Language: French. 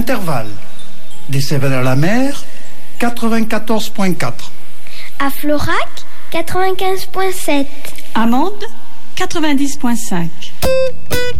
Intervalle. Des Sévères-la-Mer, 94.4. À Florac, 95.7. À Mende, 90.5.